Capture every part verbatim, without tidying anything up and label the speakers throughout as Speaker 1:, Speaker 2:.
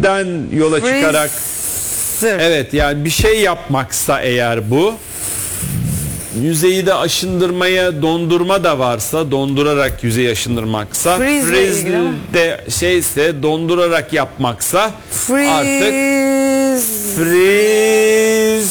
Speaker 1: frizden yola
Speaker 2: Freeze.
Speaker 1: çıkarak, evet, yani bir şey yapmaksa eğer bu, yüzeyi de aşındırmaya dondurma da varsa, dondurarak yüzeyi aşındırmaksa,
Speaker 2: Freeze ile ilgili ama.
Speaker 1: de şeyse dondurarak yapmaksa
Speaker 2: Freeze.
Speaker 1: artık freeze.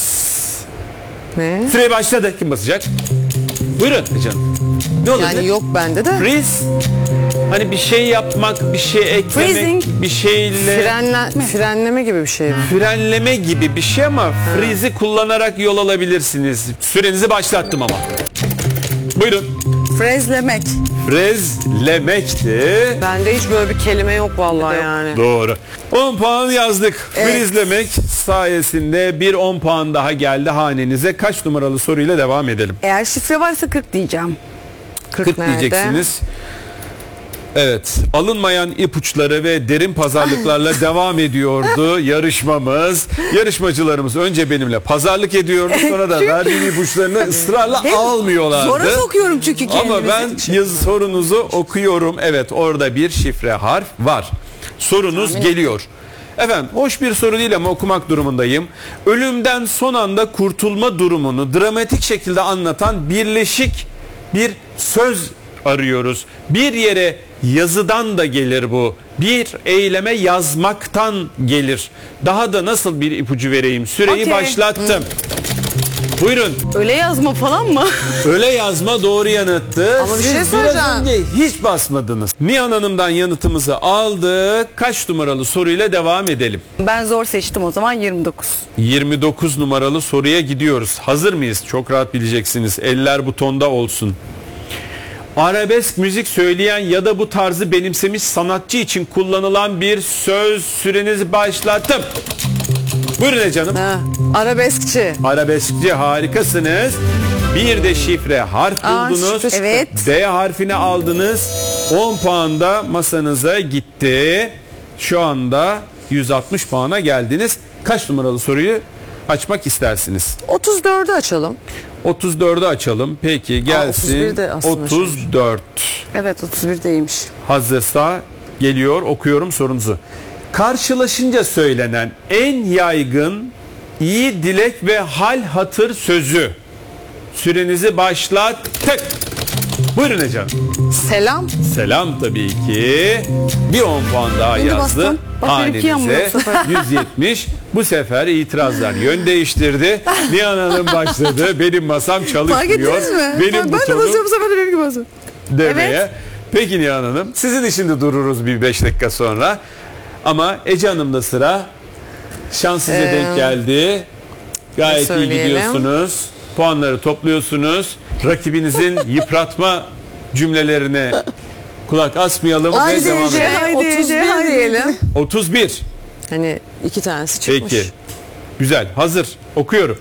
Speaker 2: Ne?
Speaker 1: Süre başladı. Kim basacak? Buyurun canım. Ne oldu?
Speaker 2: Yani yok bende de.
Speaker 1: Freeze. Hani bir şey yapmak, bir şey eklemek,
Speaker 2: Freezing.
Speaker 1: bir şeyle
Speaker 2: Frenle, frenleme gibi bir şey mi?
Speaker 1: frenleme gibi bir şey ama freeze'i kullanarak yol alabilirsiniz. Sürenizi başlattım ama. Buyurun.
Speaker 3: Frezlemek.
Speaker 1: Frezlemekti.
Speaker 2: Bende hiç böyle bir kelime yok vallahi yani.
Speaker 1: Doğru. on puan yazdık.
Speaker 3: Evet.
Speaker 1: Frezlemek sayesinde bir on puan daha geldi hanenize. Kaç numaralı soruyla devam edelim?
Speaker 3: Eğer şifre varsa kırk diyeceğim.
Speaker 1: kırk
Speaker 2: nerede?
Speaker 1: diyeceksiniz. Evet, alınmayan ipuçları ve derin pazarlıklarla devam ediyordu yarışmamız. Yarışmacılarımız önce benimle pazarlık ediyordu, sonra da verdiğim ipuçlarını ısrarla almıyorlardı.
Speaker 3: Zora sokuyorum çünkü kendimizi.
Speaker 1: Ama ben yazı sorunuzu okuyorum. Evet, orada bir şifre harf var. Sorunuz
Speaker 3: Tahmin
Speaker 1: geliyor. Efendim, hoş bir soru değil ama okumak durumundayım. Ölümden son anda kurtulma durumunu dramatik şekilde anlatan birleşik bir söz arıyoruz. Bir yere yazıdan da gelir bu. Bir eyleme yazmaktan gelir. Daha da nasıl bir ipucu vereyim? Süreyi
Speaker 3: Okey.
Speaker 1: başlattım. Buyurun.
Speaker 3: Öyle yazma falan mı?
Speaker 1: Öyle yazma doğru yanıttı.
Speaker 2: Ama bir
Speaker 1: Siz
Speaker 2: şey
Speaker 1: biraz
Speaker 2: soracağım.
Speaker 1: önce hiç basmadınız. Nihan Hanım'dan yanıtımızı aldık. Kaç numaralı soruyla devam edelim?
Speaker 3: Ben zor seçtim o zaman yirmi dokuz.
Speaker 1: yirmi dokuz numaralı soruya gidiyoruz. Hazır mıyız? Çok rahat bileceksiniz. Eller butonda olsun. Arabesk müzik söyleyen ya da bu tarzı benimsemiş sanatçı için kullanılan bir söz. Sürenizi başlattım. Buyurun Ece Hanım.
Speaker 2: Ha, arabeskçi.
Speaker 1: Arabeskçi, harikasınız. Bir de şifre harf
Speaker 2: Aa,
Speaker 1: buldunuz.
Speaker 2: şifre çıktı.
Speaker 3: Evet.
Speaker 1: D harfini aldınız. on puan da masanıza gitti. Şu anda yüz altmış puana geldiniz. Kaç numaralı soruyu açmak istersiniz?
Speaker 2: otuz dördü açalım.
Speaker 1: otuz dördü açalım. Peki gelsin.
Speaker 2: otuz bir de aslında
Speaker 1: otuz dört.
Speaker 3: Evet otuz birdeymiş.
Speaker 1: Hazırsa geliyor, okuyorum sorunuzu. Karşılaşınca söylenen en yaygın iyi dilek ve hal hatır sözü. Sürenizi başlattık. Buyurun Ece Hanım.
Speaker 2: Selam.
Speaker 1: Selam tabii ki. Bir on puan daha
Speaker 3: Beni
Speaker 1: yazdı.
Speaker 3: bastın. Bak benimki yanmıyor
Speaker 1: Hanenize
Speaker 3: bu sefer.
Speaker 1: yüz yetmiş. Bu sefer itirazlar yön değiştirdi. Nihan Hanım başladı. Benim masam
Speaker 3: Fark
Speaker 1: çalışmıyor.
Speaker 3: ettiniz mi?
Speaker 1: Benim
Speaker 3: ben de
Speaker 1: butonum
Speaker 3: basıyorum bu sefer de benimki basıyor.
Speaker 1: demeye.
Speaker 3: Evet.
Speaker 1: Peki Nihan Hanım, sizin için de dururuz bir beş dakika sonra. Ama Ece Hanım'da sıra. Şans size
Speaker 2: Ee,
Speaker 1: denk geldi. Gayet iyi
Speaker 2: söyleyelim.
Speaker 1: gidiyorsunuz. Puanları topluyorsunuz. Rakibinizin yıpratma cümlelerine kulak asmayalım ve
Speaker 3: Haydi
Speaker 1: devam
Speaker 3: Ece.
Speaker 1: edelim.
Speaker 3: Haydi,
Speaker 2: otuz bir
Speaker 3: haydi.
Speaker 2: diyelim.
Speaker 1: otuz bir.
Speaker 2: Hani iki tanesi çıkmış.
Speaker 1: Peki. Güzel. Hazır. Okuyorum.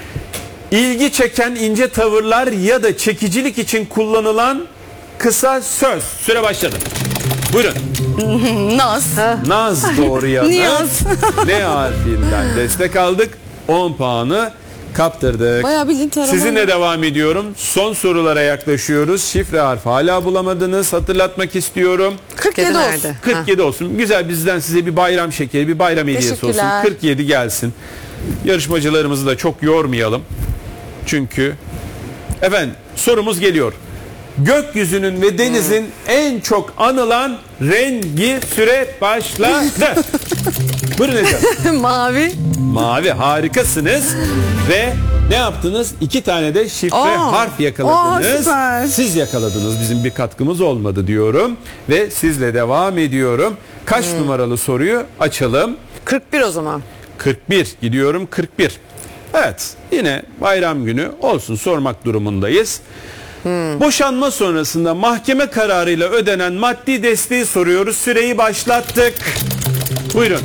Speaker 1: İlgi çeken ince tavırlar ya da çekicilik için kullanılan kısa söz. Süre başladı. Buyurun.
Speaker 3: Naz.
Speaker 1: Naz doğru yanıt.
Speaker 3: Niyaz.
Speaker 1: N harfinden destek aldık. on puanı kaptırdık.
Speaker 3: Bayağı bildiğin tarama.
Speaker 1: Sizinle devam ediyorum. Son sorulara yaklaşıyoruz. Şifre harfi hala bulamadınız. Hatırlatmak istiyorum.
Speaker 2: kırk yedi
Speaker 3: olsun.
Speaker 2: nerede?
Speaker 1: kırk yedi olsun. Güzel, bizden size bir bayram şekeri, bir bayram hediyesi olsun.
Speaker 3: Teşekkürler.
Speaker 1: kırk yedi gelsin. Yarışmacılarımızı da çok yormayalım. Çünkü efendim sorumuz geliyor. Gökyüzünün ve denizin en çok anılan rengi. Süre başladı. Buyurun efendim.
Speaker 2: Mavi.
Speaker 1: Mavi, harikasınız. Ve ne yaptınız? İki tane de şifre
Speaker 2: Aa,
Speaker 1: harf yakaladınız.
Speaker 3: aa, süper.
Speaker 1: Siz yakaladınız. Bizim bir katkımız olmadı diyorum. Ve sizle devam ediyorum. Kaç numaralı soruyu açalım?
Speaker 2: kırk bir o zaman.
Speaker 1: kırk bir gidiyorum, kırk bir. Evet, yine bayram günü olsun, sormak durumundayız. Boşanma sonrasında mahkeme kararıyla ödenen maddi desteği soruyoruz. Süreyi başlattık. Buyurun.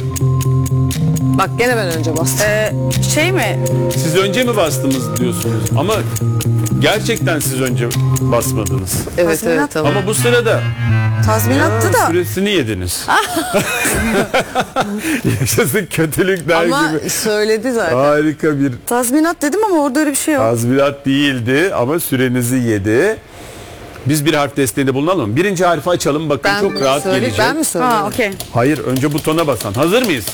Speaker 2: Bak gene ben önce bastım.
Speaker 3: Ee, şey mi?
Speaker 1: Siz önce mi bastınız diyorsunuz ama gerçekten siz önce basmadınız.
Speaker 2: evet evet
Speaker 3: tazminat-
Speaker 2: tamam.
Speaker 1: Ama bu sırada
Speaker 3: Tazminattı da.
Speaker 1: süresini yediniz. Yaşasın kötülük der
Speaker 2: Ama
Speaker 1: gibi.
Speaker 2: söyledi zaten.
Speaker 1: Harika bir
Speaker 3: Tazminat dedim ama orada öyle bir şey yok.
Speaker 1: tazminat değildi ama sürenizi yedi. Biz bir harf desteğinde bulunalım mı? Birinci harfi açalım, bakın
Speaker 2: Ben
Speaker 1: çok rahat
Speaker 2: söyle-
Speaker 1: gelecek.
Speaker 2: Ben mi söyleyeyim?
Speaker 3: Ha okey.
Speaker 1: Hayır, önce butona basan. Hazır mıyız?